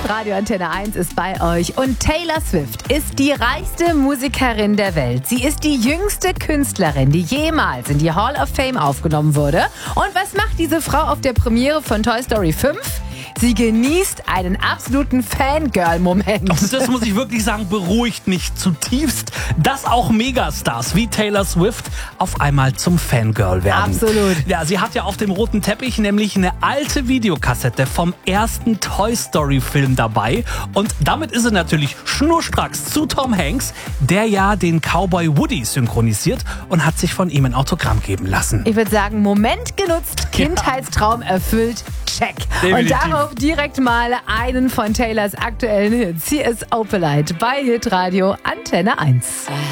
Radio Antenne 1 ist bei euch und Taylor Swift ist die reichste Musikerin der Welt. Sie ist die jüngste Künstlerin, die jemals in die Hall of Fame aufgenommen wurde. Und was macht diese Frau auf der Premiere von Toy Story 5? Sie genießt einen absoluten Fangirl-Moment. Und das muss ich wirklich sagen, beruhigt mich zutiefst, dass auch Megastars wie Taylor Swift auf einmal zum Fangirl werden. Absolut. Ja, sie hat ja auf dem roten Teppich nämlich eine alte Videokassette vom ersten Toy Story Film dabei. Und damit ist sie natürlich schnurstracks zu Tom Hanks, der ja den Cowboy Woody synchronisiert und hat sich von ihm ein Autogramm geben lassen. Ich würde sagen, Moment genutzt, Kindheitstraum erfüllt, check. Definitiv. Und darauf direkt mal einen von Taylors aktuellen Hits. Hier ist Opalite bei Hitradio Antenne 1.